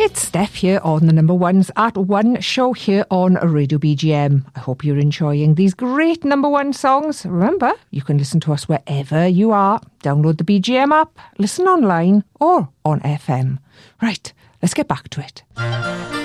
It's Steph here on the number ones at One Show here on Radio BGM. I hope you're enjoying these great number one songs. Remember, you can listen to us wherever you are. Download the BGM app, listen online or on FM. Right, let's get back to it.